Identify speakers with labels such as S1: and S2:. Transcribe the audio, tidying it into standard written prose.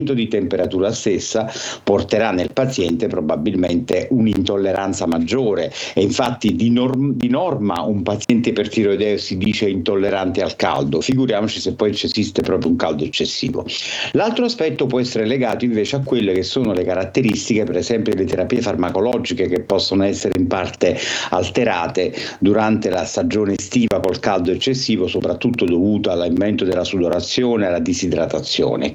S1: di temperatura stessa porterà nel paziente probabilmente un'intolleranza maggiore, e infatti di norma un paziente ipertiroideo si dice intollerante al caldo, figuriamoci se poi esiste proprio un caldo eccessivo. L'altro aspetto può essere legato invece a quelle che sono le caratteristiche, per esempio le terapie farmacologiche, che possono essere in parte alterate durante la stagione estiva col caldo eccessivo, soprattutto dovuto all'aumento della sudorazione e alla disidratazione.